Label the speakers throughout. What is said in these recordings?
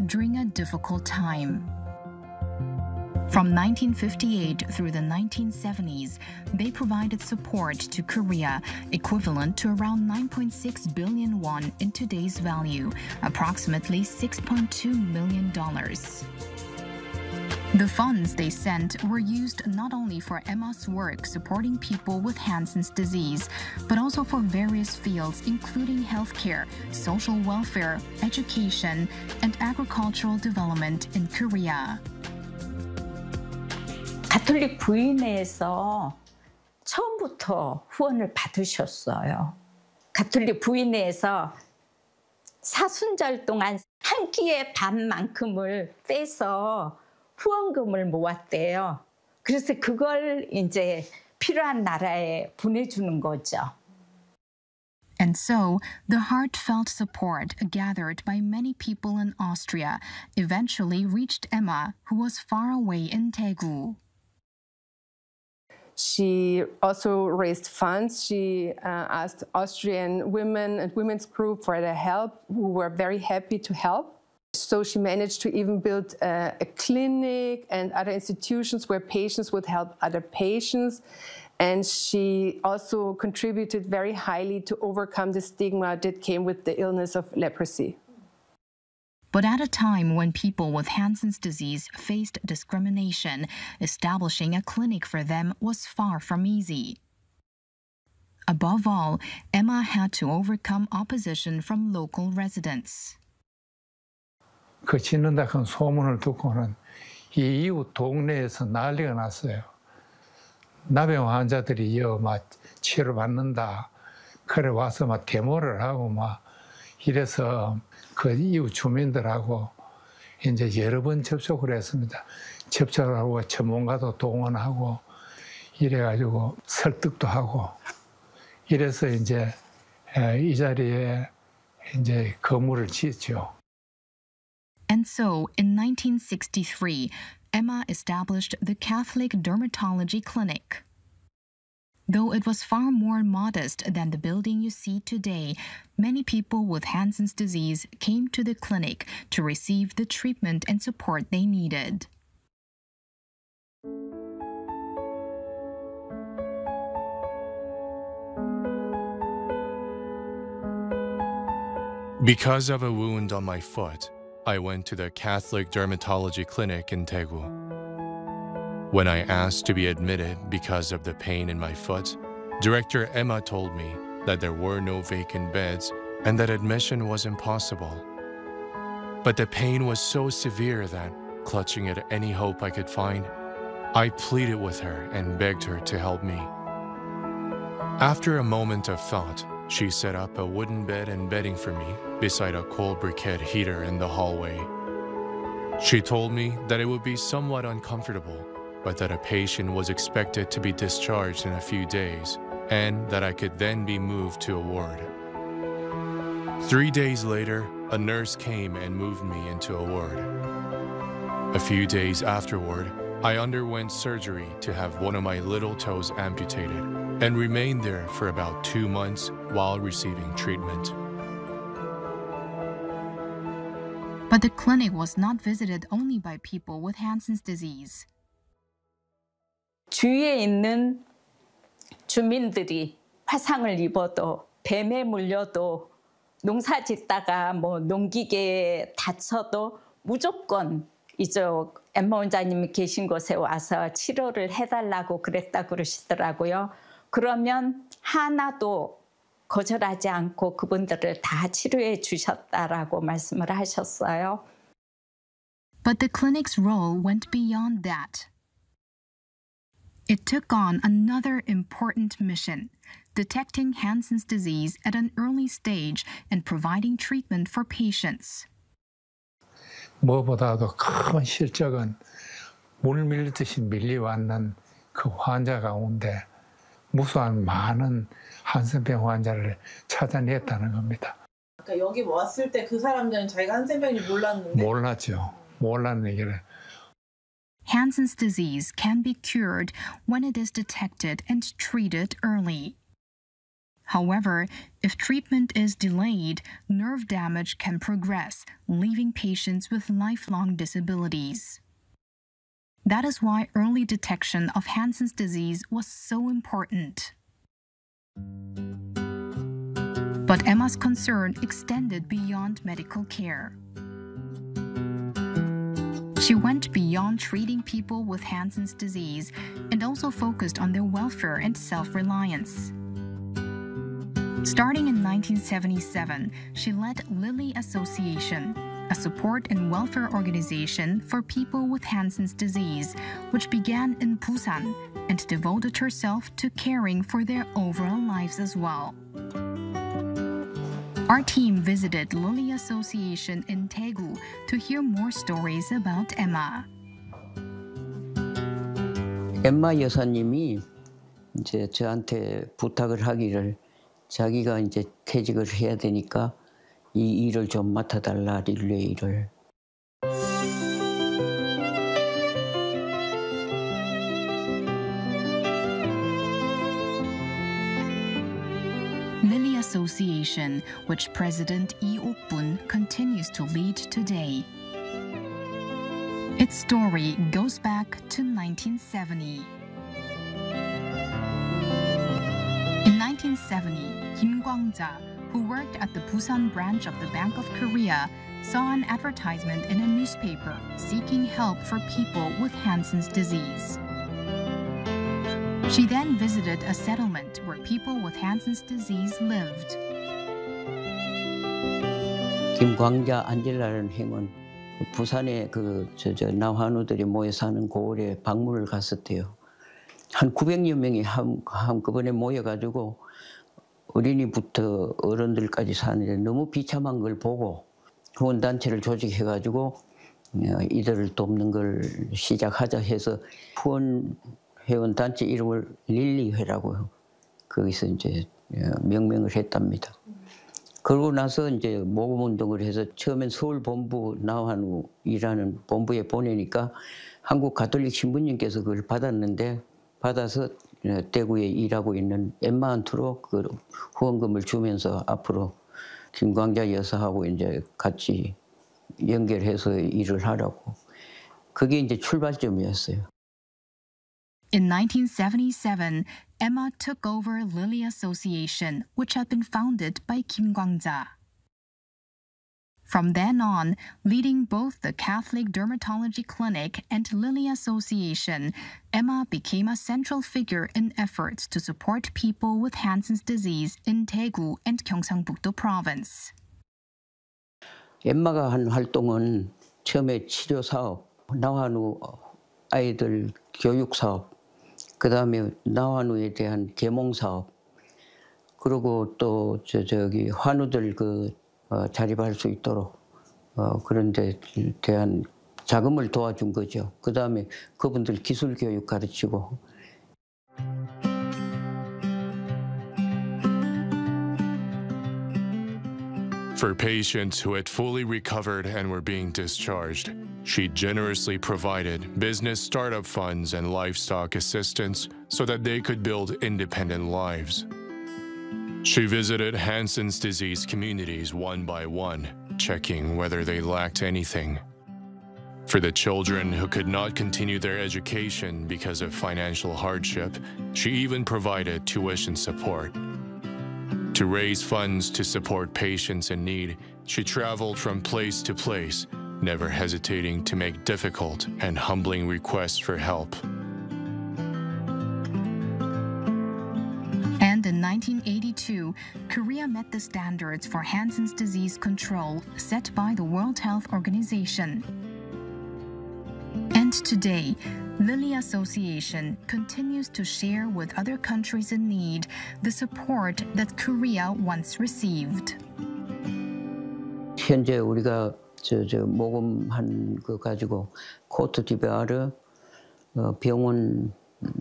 Speaker 1: during a difficult time. From 1958 through the 1970s, they provided support to Korea, equivalent to around 9.6 billion won in today's value, approximately $6.2 million. The funds they sent were used not only for Emma's work supporting people with Hansen's disease, but also for various fields including healthcare, social welfare, education, and agricultural development in Korea.
Speaker 2: 가톨릭 부인회에서 처음부터 후원을 받으셨어요. 가톨릭 부인회에서 사순절 동안 한 끼의 반만큼을 빼서 후원금을 모았대요. 그래서 그걸 이제 필요한 나라에 보내주는 거죠.
Speaker 1: And so, the heartfelt support gathered by many people in Austria eventually reached Emma, who was far away in Daegu.
Speaker 3: She also raised funds. She asked Austrian women and women's group for their help, who were very happy to help. So she managed to even build a clinic and other institutions where patients would help other patients. And she also contributed very highly to overcome the stigma that came with the illness of leprosy.
Speaker 1: But at a time when people with Hansen's disease faced discrimination, establishing a clinic for them was far from easy. Above all, Emma had to overcome opposition from local residents.
Speaker 4: 그 짓는다 큰 소문을 듣고는 이 이웃 동네에서 난리가 났어요. 나병 환자들이 막 치료받는다. 그래 와서 막 데모를 하고 막 이래서 그 이웃 주민들하고 이제 여러 번 접촉을 했습니다. 접촉을 하고 전문가도 동원하고 이래가지고 설득도 하고 이래서 이제 이 자리에 이제 건물을 짓죠.
Speaker 1: And so, in 1963, Emma established the Catholic Dermatology Clinic. Though it was far more modest than the building you see today, many people with Hansen's disease came to the clinic to receive the treatment and support they needed.
Speaker 5: Because of a wound on my foot, I went to the Catholic Dermatology Clinic in Daegu. When I asked to be admitted because of the pain in my foot, Director Emma told me that there were no vacant beds and that admission was impossible. But the pain was so severe that, clutching at any hope I could find, I pleaded with her and begged her to help me. After a moment of thought, she set up a wooden bed and bedding for me beside a coal briquette heater in the hallway. She told me that it would be somewhat uncomfortable, but that a patient was expected to be discharged in a few days, and that I could then be moved to a ward. 3 days later, a nurse came and moved me into a ward. A few days afterward, I underwent surgery to have one of my little toes amputated and remained there for about 2 months while receiving treatment.
Speaker 1: But the clinic was not visited only by people with Hansen's disease.
Speaker 2: 주위에 있는 주민들이 화상을 입어도 뱀에 물려도 농사 짓다가 뭐 농기계에 다쳐도 무조건 이쪽 엠마 원장님이 계신 곳에 와서 치료를 해달라고 그랬다 그러시더라고요. 그러면 하나도 거절하지 않고 그분들을 다 치료해 주셨다라고 말씀을 하셨어요.
Speaker 1: But the clinic's role went beyond that. It took on another important mission, detecting Hansen's disease at an early stage and providing treatment for patients.
Speaker 4: 무엇보다도 큰 실적은 물 밀듯이 밀려왔는 그 환자 가운데 무수한 많은 한센병 환자를 찾아냈다는 겁니다.
Speaker 6: 그러니까 여기 왔을 때 그 사람들은 자기가 한센병인지 몰랐는데?
Speaker 4: 몰랐죠. 몰랐는 얘기를.
Speaker 1: Hansen's disease can be cured when it is detected and treated early. However, if treatment is delayed, nerve damage can progress, leaving patients with lifelong disabilities. That is why early detection of Hansen's disease was so important. But Emma's concern extended beyond medical care. She went beyond treating people with Hansen's disease and also focused on their welfare and self-reliance. Starting in 1977, she led Lily Association, a support and welfare organization for people with Hansen's disease, which began in Busan and devoted herself to caring for their overall lives as well. Our team visited Lily Association in Daegu to hear more stories about Emma.
Speaker 7: 엠마 여사님이 이제 저한테 부탁을 하기를 자기가 이제 퇴직을 해야 되니까 이 일을 좀 맡아달라, 릴레이 일을.
Speaker 1: Lily Association, which President Lee Ok-bun continues to lead today. Its story goes back to 1970. In 1970, Kim Kwang-ja, who worked at the Busan branch of the Bank of Korea, saw an advertisement in a newspaper seeking help for people with Hansen's disease. She then visited a settlement where people with Hansen's disease lived.
Speaker 7: 김광자 안젤라라는 행은 부산에 나환우들이 모여 사는 고을에 방문을 갔었대요. 한 900여 명이 한꺼번에 모여가지고 어린이부터 어른들까지 사는데 너무 비참한 걸 보고 후원단체를 조직해가지고 이들을 돕는 걸 시작하자 해서 후원회원단체 이름을 릴리회라고 거기서 이제 명명을 했답니다. 그러고 나서 이제 모금운동을 해서 처음엔 서울 본부 나환우이라는 본부에 보내니까 한국 가톨릭 신부님께서 그걸 받아서 대구에 일하고 있는 엠마한테로 그 후원금을 주면서 앞으로 김광자 여사하고 이제 같이 연결해서 일을 하라고. 그게 이제 출발점이었어요.
Speaker 1: In 1977, Emma took over Lily Association, which had been founded by Kim Kwang-ja. From then on, leading both the Catholic Dermatology Clinic and Lily Association, Emma became a central figure in efforts to support people with Hansen's disease in Daegu and Gyeongsangbuk-do Province.
Speaker 7: 엠마가 한 활동은 처음에 치료 사업, 나환우 아이들 교육 사업, 그 다음에 나환우에 대한 계몽 사업, 그리고 또 저기 환우들 자립할 수 있도록 그런 데 대한 자금을 도와준 거죠. 그 다음에 그분들 기술 교육 가르치고.
Speaker 5: For patients who had fully recovered and were being discharged, she generously provided business startup funds and livestock assistance so that they could build independent lives. She visited Hansen's disease communities one by one, checking whether they lacked anything. For the children who could not continue their education because of financial hardship, she even provided tuition support. To raise funds to support patients in need, she traveled from place to place, never hesitating to make difficult and humbling requests for help.
Speaker 1: And in 1982, Korea met the standards for Hansen's disease control set by the World Health Organization. And today, Lily Association continues to share with other countries in need the support that Korea once received.
Speaker 7: 현재 우리가 모금한 거 가지고 코트디부아르 병원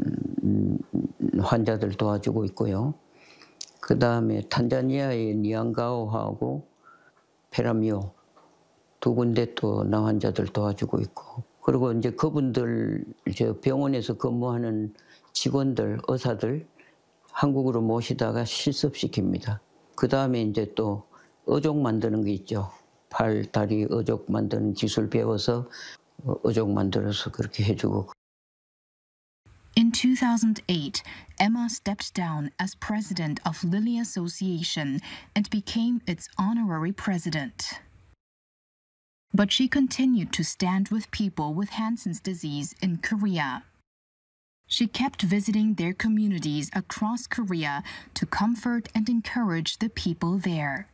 Speaker 7: 환자들 도와주고 있고요. 그 다음에 탄자니아의 니안가오하고 페라미오 두 군데 또 나환자들 도와주고 있고. 그리고 이제 그분들 병원에서 근무하는 직원들, 의사들 한국으로 모시다가 실습시킵니다. 그 다음에 이제 또 어족 만드는 게 있죠. 팔, 다리, 어족 만드는 기술 배워서 어족 만들어서 그렇게 해주고.
Speaker 1: In 2008, Emma stepped down as president of Lilly Association and became its honorary president. But she continued to stand with people with Hansen's disease in Korea. She kept visiting their communities across Korea to comfort and encourage the people there.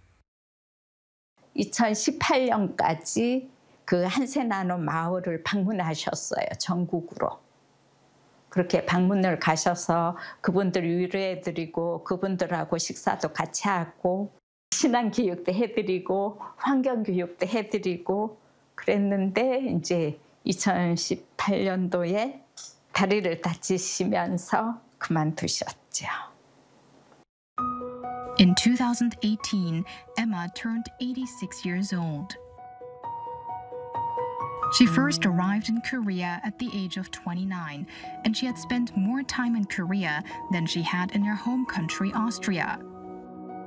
Speaker 2: 2018년까지 그 한센나노 마을을 방문하셨어요, 전국으로. 그렇게 방문을 가셔서 그분들 위로해드리고 그분들하고 식사도 같이 하고 신앙교육도 해드리고 환경교육도 해드리고 그랬는데 이제 2018년도에 다리를 다치시면서 그만두셨죠.
Speaker 1: In 2018, Emma turned 86 years old. She first arrived in Korea at the age of 29, and she had spent more time in Korea than she had in her home country, Austria.